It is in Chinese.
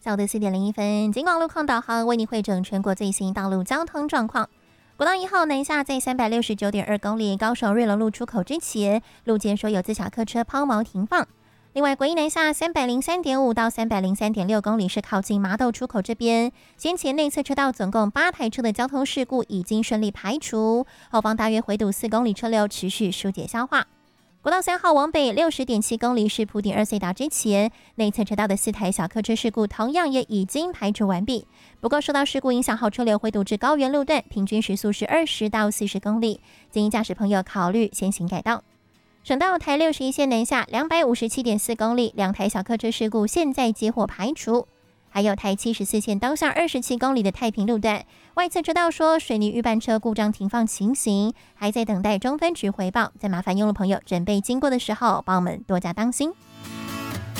下午的4点01分，警广路况导航为你汇整全国最新道路交通状况。国道1号南下在369.2公里高雄瑞隆路出口之前，路肩所有自小客车抛锚停放。另外，国一南下303.5到303.6公里是靠近麻豆出口这边，先前内侧车道总共8台车的交通事故已经顺利排除，后方大约回堵4公里车流持续疏解消化。国道3号往北60.7公里是埔顶2隧道之前，内侧车道的4台小客车事故同样也已经排除完毕。不过受到事故影响后，车流回堵至高原路段，平均时速是20到40公里，建议驾驶朋友考虑先行改道。省道台61线南下257.4公里，2台小客车事故现在接获排除。还有台74线东向27公里的太平路段，外侧车道说水泥预拌车故障停放情形，还在等待中分局回报，再麻烦用路朋友准备经过的时候帮我们多加当心。